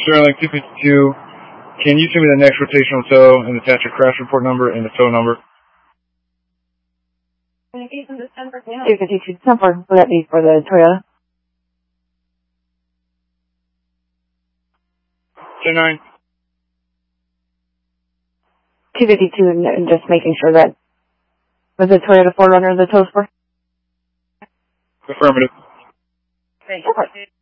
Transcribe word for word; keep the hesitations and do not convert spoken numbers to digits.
Sterling two fifty-two. Can you send me the next rotational tow and attach your crash report number and the tow number? two fifty-two, number, will that be for the Toyota? ten nine. two fifty-two, and, and just making sure that, was the Toyota four runner the tow for? Affirmative. Thank you.